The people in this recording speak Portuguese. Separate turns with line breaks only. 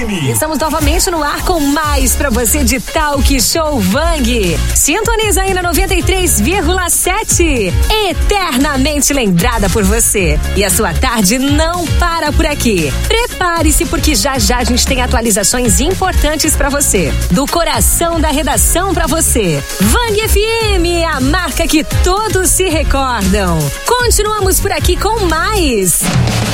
FM.
Estamos novamente no ar com mais pra você de Talk Show Vang. Sintoniza aí na 93,7. Eternamente lembrada por você. E a sua tarde não para por aqui. Prepare-se porque já a gente tem atualizações importantes pra você. Do coração da redação pra você. Vang FM, a marca que todos se recordam. Continuamos por aqui com mais.